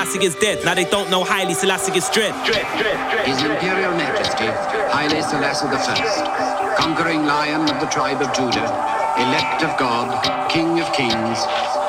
Selassie is dead, now they don't know Haile Selassie is dread. His Imperial Majesty, Haile Selassie I, conquering lion of the tribe of Judah, elect of God, King of kings,